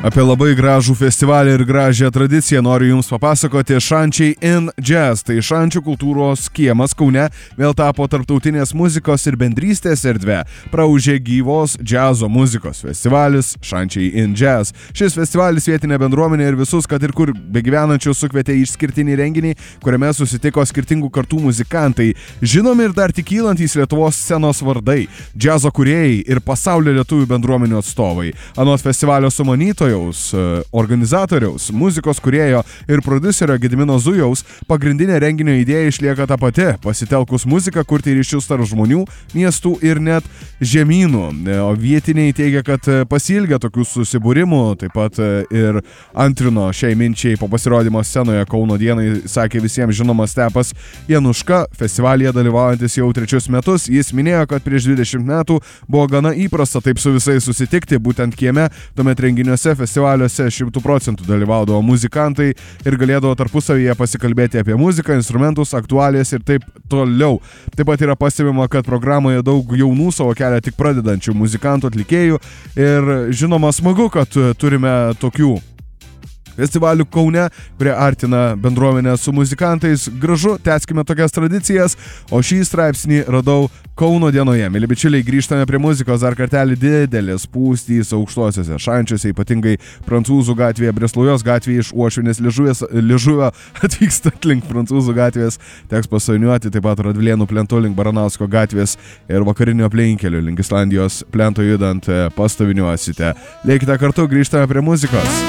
Apie labai gražų festivalį ir gražią tradiciją noriu Jums papasakoti. Šančiai in Jazz, tai Šančių kultūros kiemas Kaune, vėl tapo tarptautinės muzikos ir bendrystės erdvė. Praūžė gyvos džiazo muzikos festivalis Šančiai in Jazz. Šis festivalis vietinė bendruomenė ir visus, kad ir kur begyvenančius, sukvietė į išskirtinį renginį, kuriame susitiko skirtingų kartų muzikantai, žinomi ir dar tik kylantys Lietuvos scenos vardai, džiazo kūrėjai ir pasaulio lietuvių bendruomenių atstovai. Anot festivalio sumanytojo, organizatoriaus, muzikos kūrėjo ir prodiuserio Gedimino Zujaus, pagrindinė renginio idėja išlieka ta pati – pasitelkus muziką kurti ryšius tarp žmonių, miestų ir net žemynų. O vietiniai teigia, kad pasiilgę tokių susibūrimų, taip pat ir antrino šiai minčiai po pasirodymo scenoje Kauno dienai, sakė visiems žinomas Stepas Januška, festivalyje dalyvaujantis jau 3 metus. Jis minėjo, kad prieš 20 metų buvo gana įprasta taip su visais susitikti, būtent kieme, tuomet renginiuose festivaliuose 100% dalyvaudavo muzikantai ir galėdavo tarpusavyje pasikalbėti apie muziką, instrumentus, aktualijas ir taip toliau. Taip pat yra pastebima, kad programoje daug jaunų savo kelią tik pradedančių muzikantų, atlikėjų ir žinoma smagu, kad turime tokių festivalių Kaune, kurie artina bendruomenę su muzikantais. Gražu, tęskime tokias tradicijas, o šį straipsnį radau Kauno dienoje. Mėly bičiuliai, grįžtame prie muzikos, dar kartelį didelės spūstys aukštuosiuose Šančiuose, ypatingai Prancūzų gatvėje, Breslujos gatvėje iš Uošvinės Liežuvio atvykstant link Prancūzų gatvės, teks pasvainiuoti, taip pat Radvilėnų plentu link Baranausko gatvės ir vakarinio aplinkelio link Islandijos plento judant pastoviniuosite. Lėkite kartu, grįžtame prie muzikos.